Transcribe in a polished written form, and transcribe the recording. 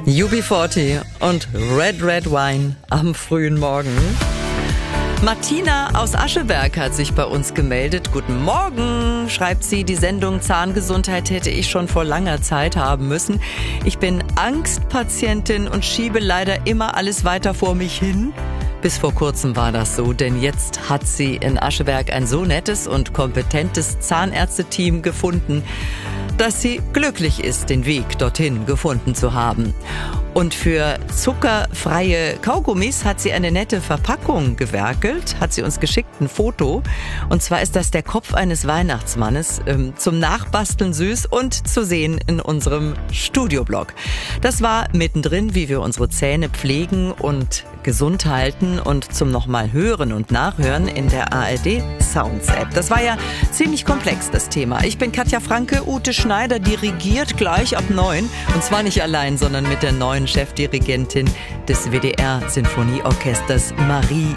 UB40 und Red Red Wine am frühen Morgen. Martina aus Ascheberg hat sich bei uns gemeldet. Guten Morgen, schreibt sie, die Sendung Zahngesundheit hätte ich schon vor langer Zeit haben müssen. Ich bin Angstpatientin und schiebe leider immer alles weiter vor mich hin. Bis vor kurzem war das so, denn jetzt hat sie in Ascheberg ein so nettes und kompetentes Zahnärzteteam gefunden, dass sie glücklich ist, den Weg dorthin gefunden zu haben. Und für zuckerfreie Kaugummis hat sie eine nette Verpackung gewerkelt, hat sie uns geschickt, ein Foto. Und zwar ist das der Kopf eines Weihnachtsmannes, zum Nachbasteln süß und zu sehen in unserem Studioblog. Das war mittendrin, wie wir unsere Zähne pflegen und gesund halten und zum nochmal hören und nachhören in der ARD Sounds App. Das war ja ziemlich komplex, das Thema. Ich bin Katja Franke, Ute Schneider dirigiert gleich ab 9. Und zwar nicht allein, sondern mit der neuen Chefdirigentin des WDR Sinfonieorchesters, Marie